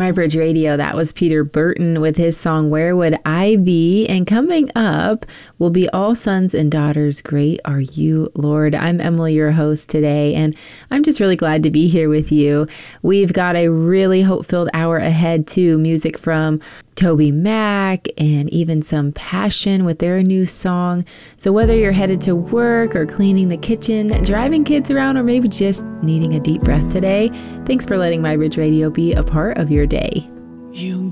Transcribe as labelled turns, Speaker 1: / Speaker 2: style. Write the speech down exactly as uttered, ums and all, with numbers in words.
Speaker 1: MyBridge Radio, that was Peter Burton with his song, Where Would I Be? And coming up will be All Sons and Daughters, Great Are You, Lord. I'm Emily, your host today, and I'm just really glad to be here with you. We've got a really hope-filled hour ahead, too. Music from Toby Mac and even some Passion with their new song. So whether you're headed to work or cleaning the kitchen, driving kids around, or maybe just needing a deep breath today, thanks for letting MyBridge Radio be a part of your day.
Speaker 2: You